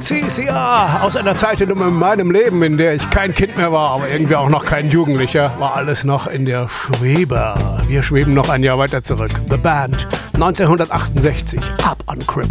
CCR aus einer Zeit in meinem Leben, in der ich kein Kind mehr war, aber irgendwie auch noch kein Jugendlicher, war alles noch in der Schwebe. Wir schweben noch ein Jahr weiter zurück. The Band, 1968, Up on Cripple.